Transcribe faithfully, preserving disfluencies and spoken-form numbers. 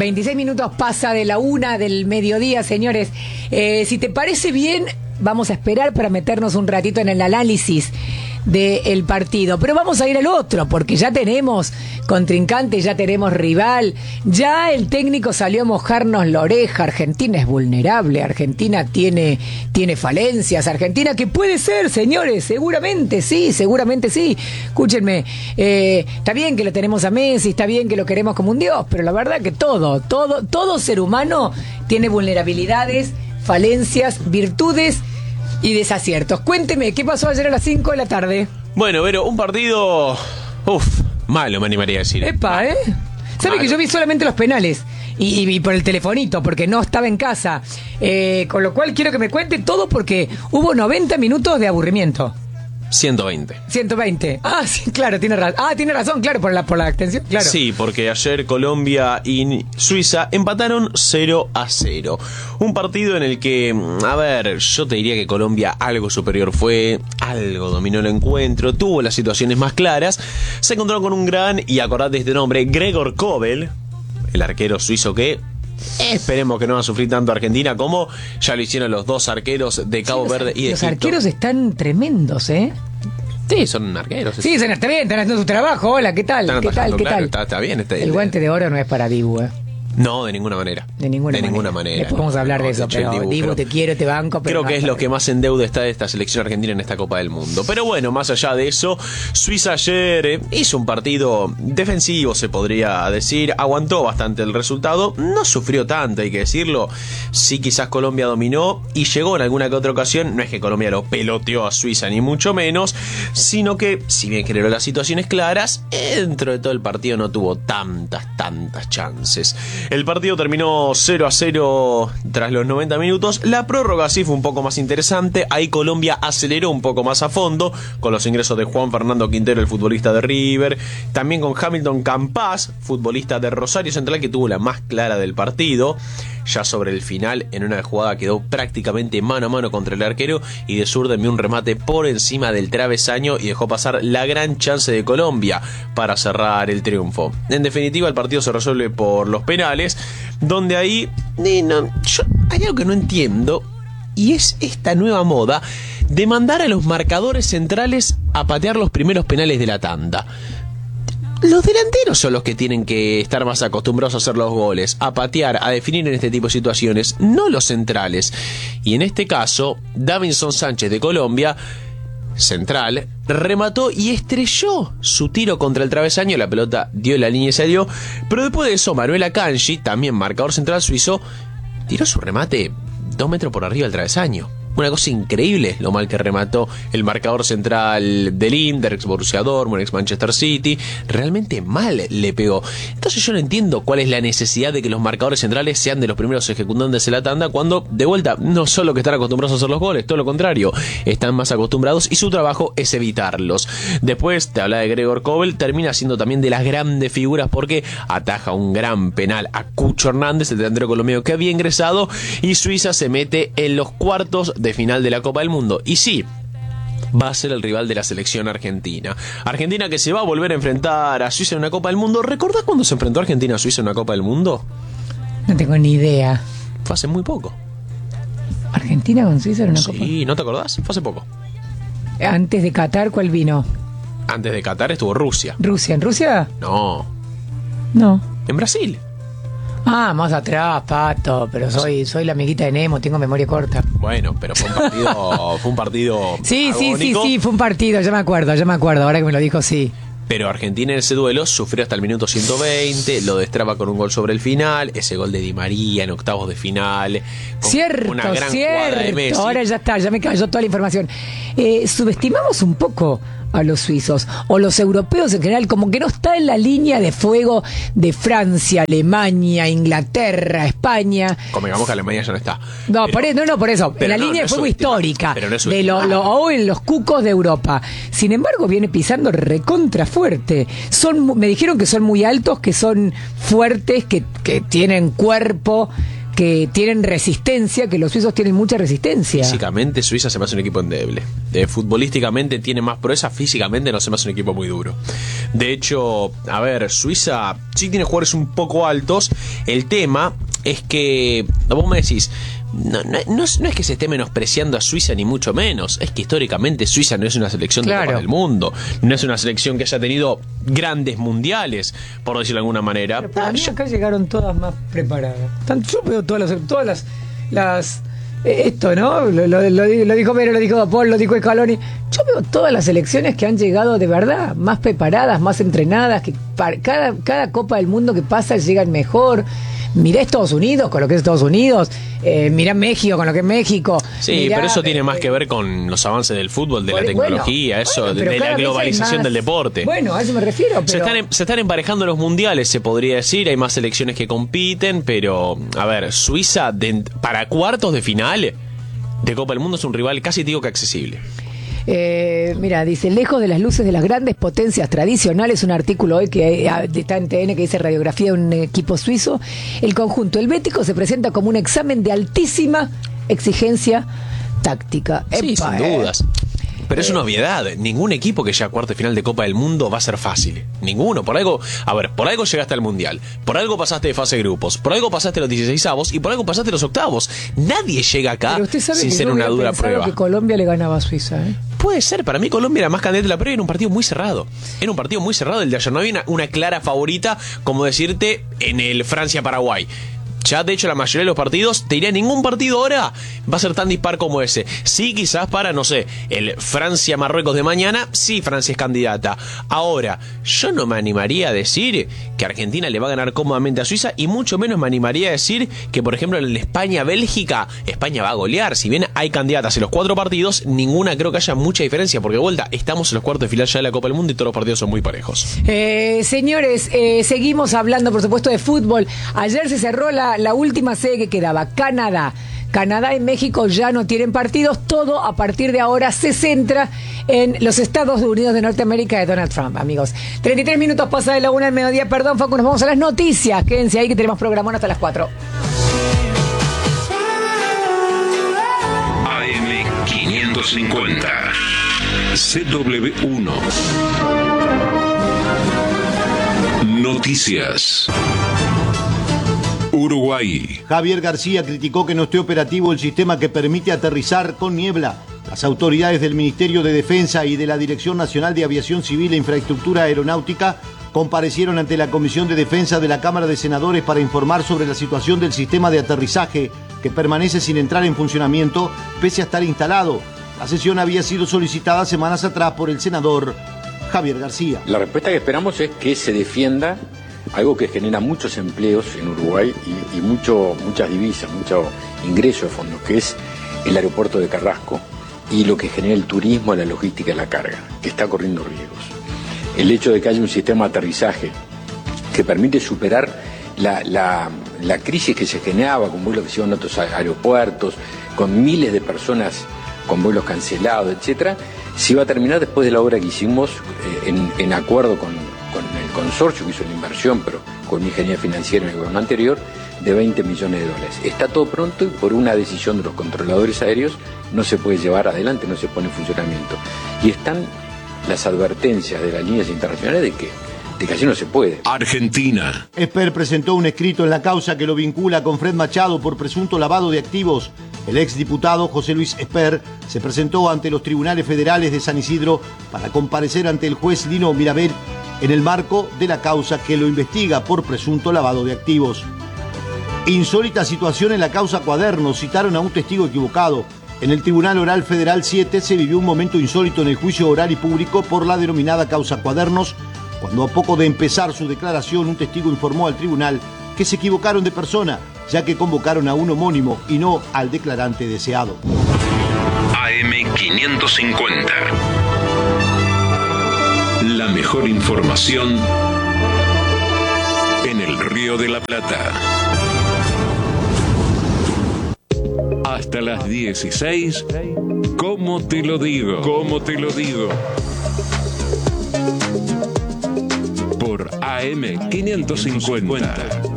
veintiséis minutos pasa de la una del mediodía, señores. Eh, si te parece bien, vamos a esperar para meternos un ratito en el análisis del partido. Pero vamos a ir al otro, porque ya tenemos contrincante, ya tenemos rival. Ya el técnico salió a mojarnos la oreja. Argentina es vulnerable, Argentina tiene, tiene falencias. Argentina que puede ser, señores, seguramente sí, seguramente sí. Escúchenme, eh, está bien que lo tenemos a Messi, está bien que lo queremos como un dios, pero la verdad que todo, todo, todo ser humano tiene vulnerabilidades, falencias, virtudes y desaciertos. Cuénteme, ¿qué pasó ayer a las cinco de la tarde? Bueno, Vero, un partido... Uf, malo me animaría a decir. Epa, ¿eh? ¿Sabe que yo vi solamente los penales? Y, y, y por el telefonito, porque no estaba en casa. Eh, con lo cual quiero que me cuente todo porque hubo noventa minutos de aburrimiento. ciento veinte. ciento veinte. Ah, sí, claro, tiene razón. Ah, tiene razón, claro, por la, por la extensión, claro. Sí, porque ayer Colombia y Suiza empataron cero a cero. Un partido en el que, a ver, yo te diría que Colombia algo superior fue, algo dominó el encuentro, tuvo las situaciones más claras, se encontró con un gran, y acordate este nombre, Gregor Kobel, el arquero suizo que... esperemos que no va a sufrir tanto Argentina como ya lo hicieron los dos arqueros de Cabo sí, los, Verde y de los Egipto. Arqueros están tremendos, ¿eh? Sí, son arqueros. Sí, son, está bien, están haciendo su trabajo. Hola, ¿qué tal? Están ¿Qué tal? ¿Qué claro, tal? Está, está bien. Está, el guante de oro no es para Dibu, ¿eh? No, de ninguna manera. De ninguna de manera. Ninguna manera. Después vamos a hablar no, de eso, de pero Dibu, Dibu, pero te quiero, te banco. Pero creo no que es lo para que más en deuda está de esta selección argentina en esta Copa del Mundo. Pero bueno, más allá de eso, Suiza ayer eh, hizo un partido defensivo, se podría decir. Aguantó bastante el resultado. No sufrió tanto, hay que decirlo. Sí, quizás Colombia dominó y llegó en alguna que otra ocasión. No es que Colombia lo peloteó a Suiza, ni mucho menos. Sino que, si bien generó las situaciones claras, dentro de todo el partido no tuvo tantas, tantas chances. El partido terminó cero a cero tras los noventa minutos. La prórroga sí fue un poco más interesante. Ahí Colombia aceleró un poco más a fondo con los ingresos de Juan Fernando Quintero, el futbolista de River, también con Hamilton Campas, futbolista de Rosario Central, que tuvo la más clara del partido. Ya sobre el final, en una jugada quedó prácticamente mano a mano contra el arquero y de zurda envió un remate por encima del travesaño y dejó pasar la gran chance de Colombia para cerrar el triunfo. En definitiva, el partido se resuelve por los penales, donde ahí eh, no, yo, hay algo que no entiendo, y es esta nueva moda de mandar a los marcadores centrales a patear los primeros penales de la tanda. Los delanteros son los que tienen que estar más acostumbrados a hacer los goles, a patear, a definir en este tipo de situaciones, no los centrales. Y en este caso, Davinson Sánchez de Colombia, central, remató y estrelló su tiro contra el travesaño, la pelota dio la línea y salió, pero después de eso Manuel Akanji, también marcador central suizo, tiró su remate dos metros por arriba del travesaño. Una cosa increíble lo mal que remató el marcador central del Inter, ex Borussia Dortmund, ex Manchester City. Realmente mal le pegó. Entonces yo no entiendo cuál es la necesidad de que los marcadores centrales sean de los primeros ejecutantes de la tanda, cuando de vuelta no solo que están acostumbrados a hacer los goles, todo lo contrario, están más acostumbrados y su trabajo es evitarlos. Después te habla de Gregor Kobel, termina siendo también de las grandes figuras porque ataja un gran penal a Cucho Hernández, el delantero colombiano que había ingresado, y Suiza se mete en los cuartos de final de la Copa del Mundo. Y sí, va a ser el rival de la selección argentina. Argentina que se va a volver a enfrentar a Suiza en una Copa del Mundo. ¿Recordás cuando se enfrentó Argentina a Suiza en una Copa del Mundo? No tengo ni idea. Fue hace muy poco. ¿Argentina con Suiza en una sí, Copa? Sí, ¿no te acordás? Fue hace poco. Antes de Qatar, ¿cuál vino? Antes de Qatar estuvo Rusia. ¿Rusia? ¿En Rusia? No. No. En Brasil. Ah, más atrás, Pato, pero soy soy la amiguita de Nemo, tengo memoria corta. Bueno, pero fue un partido fue un partido Sí, agónico. sí, sí, sí, fue un partido, ya me acuerdo, ya me acuerdo, ahora que me lo dijo, sí. Pero Argentina en ese duelo sufrió hasta el minuto ciento veinte, lo destraba con un gol sobre el final, ese gol de Di María en octavos de final. Cierto, una gran jugada de Messi. cierto, ahora ya está, ya me cayó toda la información. Eh, subestimamos un poco a los suizos, o los europeos en general, como que no está en la línea de fuego de Francia, Alemania, Inglaterra, España. Convengamos que Alemania ya no está. No, pero, por eso, no, no, por eso. En la no, línea no de fuego histórica, pero no es de lo, lo, o en los cucos de Europa. Sin embargo, viene pisando recontra fuerte. Son, me dijeron que son muy altos, que son fuertes, que, que tienen cuerpo, que tienen resistencia, que los suizos tienen mucha resistencia. Físicamente Suiza se me hace un equipo endeble. Eh, futbolísticamente tiene más proeza, físicamente no se me hace un equipo muy duro. De hecho, a ver, Suiza sí tiene jugadores un poco altos. El tema es que, vos me decís, no, no, no, es, no es que se esté menospreciando a Suiza ni mucho menos, es que históricamente Suiza no es una selección de claro. Copa del Mundo, no es una selección que haya tenido grandes mundiales, por decirlo de alguna manera. Pero para mí acá llegaron todas más preparadas. Yo veo todas las, todas las, las eh, esto, ¿no? Lo, lo, lo, lo dijo Mero, lo dijo Paul, lo dijo Scaloni. Yo veo todas las selecciones que han llegado de verdad, más preparadas, más entrenadas, que para, cada, cada Copa del Mundo que pasa llegan mejor. Mirá Estados Unidos con lo que es Estados Unidos, eh, mirá México con lo que es México. Sí, mirá, pero eso tiene eh, más que ver con los avances del fútbol, de la tecnología, bueno, eso, bueno, de, de la globalización más del deporte. Bueno, a eso me refiero. Pero... Se, están, se están emparejando los mundiales, se podría decir, hay más selecciones que compiten, pero, a ver, Suiza de, para cuartos de final de Copa del Mundo es un rival casi digo que accesible. Eh, mira, dice, lejos de las luces de las grandes potencias tradicionales, un artículo hoy que está en T N que dice radiografía de un equipo suizo, el conjunto helvético se presenta como un examen de altísima exigencia táctica. Sí, Epa, sin eh. dudas. Pero es una obviedad, ningún equipo que llegue a cuarto de final de Copa del Mundo va a ser fácil. Ninguno. Por algo, a ver, por algo llegaste al Mundial, por algo pasaste de fase de grupos, por algo pasaste los dieciseisavos y por algo pasaste los octavos. Nadie llega acá sin ser una dura prueba. Que Colombia le ganaba a Suiza, ¿eh? Puede ser, para mí Colombia era más candidata a la prueba, era un partido muy cerrado. Era un partido muy cerrado el de ayer, no había una, una clara favorita, como decirte, en el Francia-Paraguay. Ya, de hecho, la mayoría de los partidos, te diría, ningún partido ahora va a ser tan dispar como ese. Sí, quizás para, no sé, el Francia-Marruecos de mañana, sí, Francia es candidata. Ahora, yo no me animaría a decir que Argentina le va a ganar cómodamente a Suiza, y mucho menos me animaría a decir que, por ejemplo, en España-Bélgica, España va a golear. Si bien hay candidatas en los cuatro partidos, ninguna creo que haya mucha diferencia, porque, de vuelta, estamos en los cuartos de final ya de la Copa del Mundo y todos los partidos son muy parejos. Eh, señores, eh, seguimos hablando, por supuesto, de fútbol. Ayer se cerró la La última sede que quedaba, Canadá. Canadá y México ya no tienen partidos. Todo a partir de ahora se centra en los Estados Unidos de Norteamérica de Donald Trump, amigos. treinta y tres minutos pasa de la una del mediodía. Perdón, Facu, nos vamos a las noticias. Quédense ahí que tenemos programón hasta las cuatro. A M quinientos cincuenta C W uno Noticias. Uruguay. Javier García criticó que no esté operativo el sistema que permite aterrizar con niebla. Las autoridades del Ministerio de Defensa y de la Dirección Nacional de Aviación Civil e Infraestructura Aeronáutica comparecieron ante la Comisión de Defensa de la Cámara de Senadores para informar sobre la situación del sistema de aterrizaje que permanece sin entrar en funcionamiento pese a estar instalado. La sesión había sido solicitada semanas atrás por el senador Javier García. La respuesta que esperamos es que se defienda algo que genera muchos empleos en Uruguay y, y mucho, muchas divisas, mucho ingreso de fondos, que es el aeropuerto de Carrasco y lo que genera el turismo, la logística y la carga, que está corriendo riesgos. El hecho de que haya un sistema de aterrizaje que permite superar la, la, la crisis que se generaba con vuelos que se iban a otros aeropuertos, con miles de personas con vuelos cancelados, etcétera, se iba a terminar después de la obra que hicimos eh, en, en acuerdo con, con el consorcio que hizo la inversión, pero con ingeniería financiera en el gobierno anterior, de veinte millones de dólares. Está todo pronto y por una decisión de los controladores aéreos no se puede llevar adelante, no se pone en funcionamiento. Y están las advertencias de las líneas internacionales de que, de que así no se puede. Argentina. Esper presentó un escrito en la causa que lo vincula con Fred Machado por presunto lavado de activos. El exdiputado José Luis Esper se presentó ante los tribunales federales de San Isidro para comparecer ante el juez Lino Mirabel en el marco de la causa que lo investiga por presunto lavado de activos. Insólita situación en la causa Cuadernos, citaron a un testigo equivocado. En el Tribunal Oral Federal siete se vivió un momento insólito en el juicio oral y público por la denominada causa Cuadernos, cuando a poco de empezar su declaración un testigo informó al tribunal que se equivocaron de persona, ya que convocaron a un homónimo y no al declarante deseado. A M quinientos cincuenta. La mejor información en el Río de la Plata. Hasta las dieciséis, ¿cómo te lo digo? ¿Cómo te lo digo? Por A M quinientos cincuenta.